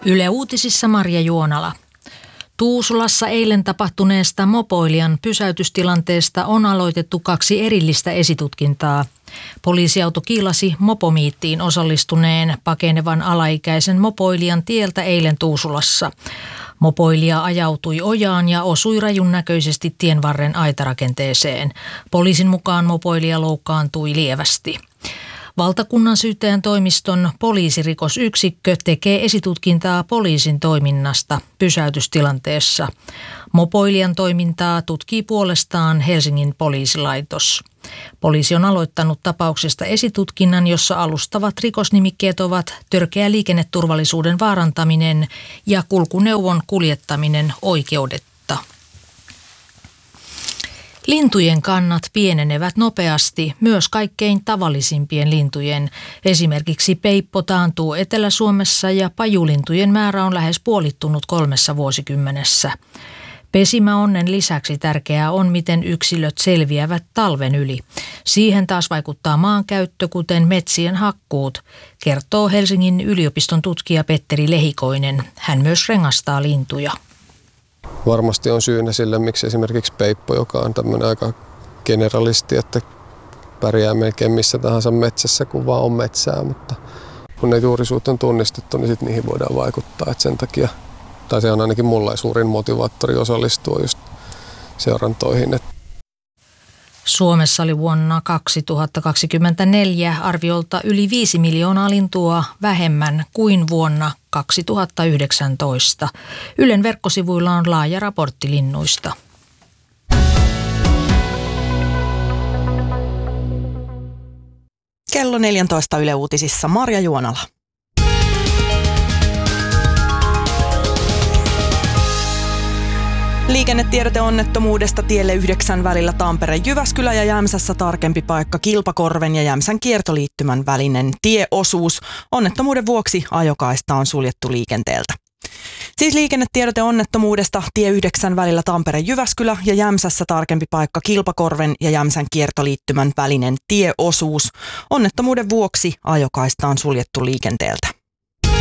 Yle Uutisissa Marja Juonala. Tuusulassa eilen tapahtuneesta mopoilijan pysäytystilanteesta on aloitettu 2 erillistä esitutkintaa. Poliisiauto kiilasi mopomiittiin osallistuneen pakenevan alaikäisen mopoilijan tieltä eilen Tuusulassa. Mopoilija ajautui ojaan ja osui rajun näköisesti tienvarren aitarakenteeseen. Poliisin mukaan mopoilija loukkaantui lievästi. Valtakunnan syyttäjän toimiston poliisirikosyksikkö tekee esitutkintaa poliisin toiminnasta pysäytystilanteessa. Mopoilijan toimintaa tutkii puolestaan Helsingin poliisilaitos. Poliisi on aloittanut tapauksesta esitutkinnan, jossa alustavat rikosnimikkeet ovat törkeä liikenneturvallisuuden vaarantaminen ja kulkuneuvon kuljettaminen oikeudetta. Lintujen kannat pienenevät nopeasti, myös kaikkein tavallisimpien lintujen. Esimerkiksi peippo taantuu Etelä-Suomessa ja pajulintujen määrä on lähes puolittunut 3 vuosikymmenessä. Pesimäonnen lisäksi tärkeää on, miten yksilöt selviävät talven yli. Siihen taas vaikuttaa maankäyttö, kuten metsien hakkuut, kertoo Helsingin yliopiston tutkija Petteri Lehikoinen. Hän myös rengastaa lintuja. Varmasti on syynä sille, miksi esimerkiksi peippo, joka on tämmöinen aika generalisti, että pärjää melkein missä tahansa metsässä, kun vaan on metsää. Mutta kun ne juurisuut on tunnistettu, niin sitten niihin voidaan vaikuttaa. Et sen takia, tai se on ainakin mulla suurin motivaattori osallistua just seurantoihin. Suomessa oli vuonna 2024 arviolta yli 5 miljoonaa lintua vähemmän kuin vuonna 2019. Ylen verkkosivuilla on laaja raportti linnuista. Kello 14 Yle Uutisissa Marja Juonala. Liikennetiedote onnettomuudesta tielle 9 välillä Tampere-Jyväskylä ja Jämsässä tarkempi paikka Kilpakorven ja Jämsän kiertoliittymän välinen tieosuus. Onnettomuuden vuoksi ajokaista on suljettu liikenteeltä. Siis liikennetiedote onnettomuudesta tie 9 välillä Tampere-Jyväskylä ja Jämsässä tarkempi paikka Kilpakorven ja Jämsän kiertoliittymän välinen tieosuus. Onnettomuuden vuoksi ajokaista on suljettu liikenteeltä.